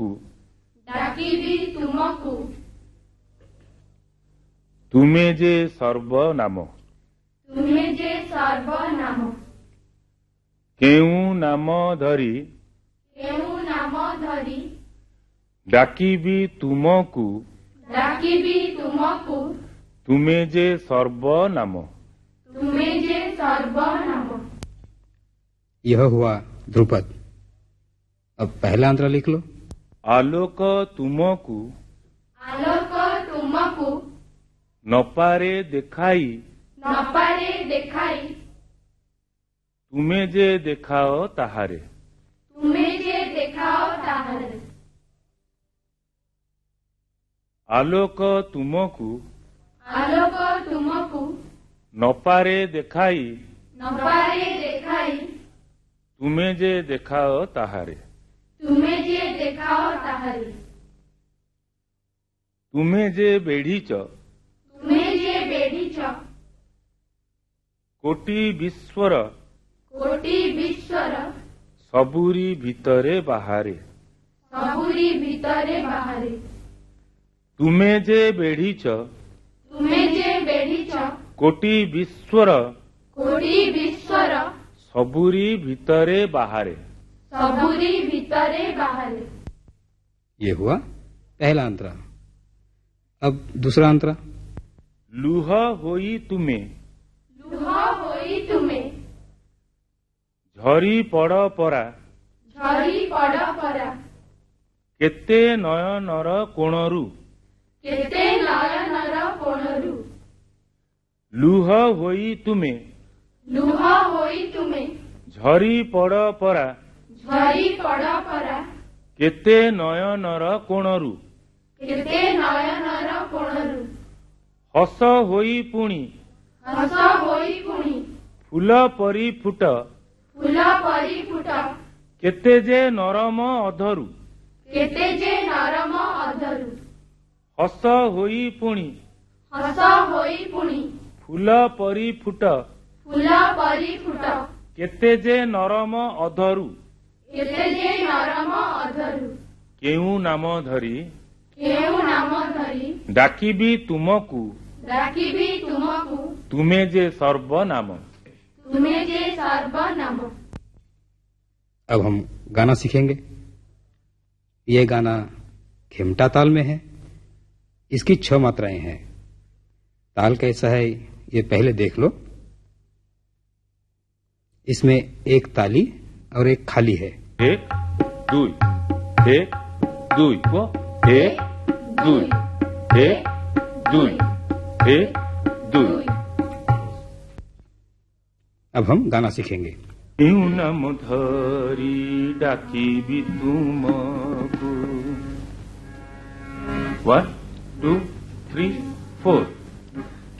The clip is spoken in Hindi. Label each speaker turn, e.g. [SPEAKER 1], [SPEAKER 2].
[SPEAKER 1] तुमकु
[SPEAKER 2] डाकिबी तुमकु
[SPEAKER 1] तुमे जे सर्वनाम
[SPEAKER 2] तुमे जे सर्वनाम
[SPEAKER 1] केउ नाम धरी
[SPEAKER 2] केउ नाम धरी
[SPEAKER 1] डाकिबी तुमकु
[SPEAKER 2] डाकिबी तुमकु
[SPEAKER 1] तुमे जे सर्वनाम।
[SPEAKER 2] तुमे जे सर्वनाम।
[SPEAKER 3] यह हुआ ध्रुपद। अब पहला अंतरा लिख लो।
[SPEAKER 1] आलोक तुमकु
[SPEAKER 2] आलोक तुमकु
[SPEAKER 1] नपारे देखाई
[SPEAKER 2] नपारे देखाई
[SPEAKER 1] तुमे जे देखाओ ताहारे।
[SPEAKER 2] तुमे जे देखाओ ताहारे
[SPEAKER 1] आलोक तुमकु
[SPEAKER 2] आलोक तुमकु
[SPEAKER 1] नपारे देखाई
[SPEAKER 2] नपारे देखाई
[SPEAKER 1] तुमे जे देखाओ ताहारे।
[SPEAKER 2] तुमे जे देखाओ ताहारे
[SPEAKER 1] तुमे जे बेढ़ीच
[SPEAKER 2] तुमे जे बेढ़ीच
[SPEAKER 1] कोटि विश्वर
[SPEAKER 2] कोटि विश्वर
[SPEAKER 1] सबुरी भितरे बाहारे।
[SPEAKER 2] सबुरी भितरे बाहारे
[SPEAKER 1] तुमे जे बेढ़ीच
[SPEAKER 2] तुमे जे बेढ़ीच
[SPEAKER 1] कोटि विश्वर
[SPEAKER 2] कोटि विश्वर
[SPEAKER 1] सबुरी भितरे बाहारे।
[SPEAKER 2] सबुरी भितरे बाहारे।
[SPEAKER 3] ये हुआ पहला अंतरा। अब दूसरा अंतरा।
[SPEAKER 1] लुह होई तुमे
[SPEAKER 2] लुह होई तुमे
[SPEAKER 1] झरी पड़ परा
[SPEAKER 2] झरी पड़ परा
[SPEAKER 1] केते नयनर कोणरू।
[SPEAKER 2] केते नयनर कोणरू
[SPEAKER 1] लुह होई तुमे
[SPEAKER 2] लुह होई तुमे
[SPEAKER 1] झरी पड़ परा
[SPEAKER 2] झरी पड़ परा
[SPEAKER 1] केते नयनर कोणरू।
[SPEAKER 2] केते नयनर कोणरू
[SPEAKER 1] हस होई पुणी
[SPEAKER 2] हस होई पुणी
[SPEAKER 1] फूल परी फुट
[SPEAKER 2] फूल परी फुट
[SPEAKER 1] केते जे नरम अधरू।
[SPEAKER 2] केते जे नरम अधरू
[SPEAKER 1] हस होई पुणी
[SPEAKER 2] हस होई पुणी
[SPEAKER 1] फूल परी फुट
[SPEAKER 2] फूल परी फुट
[SPEAKER 1] केते जे नरम अधरू।
[SPEAKER 2] केते जे नरम अधरू
[SPEAKER 1] केउ नाम धरी
[SPEAKER 2] केउ नाम धरी
[SPEAKER 1] डाकिबी तुमकु
[SPEAKER 2] डाकिबी तुमकु
[SPEAKER 1] तुमे जे सर्वनाम।
[SPEAKER 2] तुमे जे सर्वनाम।
[SPEAKER 3] अब हम गाना सीखेंगे। ये गाना खेमटा ताल में है। इसकी 6 मात्राएं हैं। ताल कैसा है ये पहले देख लो। इसमें एक ताली और एक खाली है।
[SPEAKER 1] एक दुई एक दुई वो एक दुई एक दुई एक दुई।
[SPEAKER 3] अब हम गाना सीखेंगे।
[SPEAKER 1] केउ नाम धरी डाकिबी तुमकु 1 2 3 4